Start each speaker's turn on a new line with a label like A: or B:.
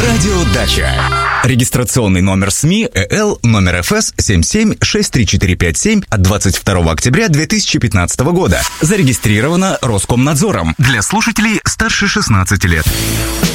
A: Радио Дача. Регистрационный номер СМИ ЭЛ номер ФС 77634457 от 22 октября 2015 года. Зарегистрировано Роскомнадзором для слушателей старше 16 лет.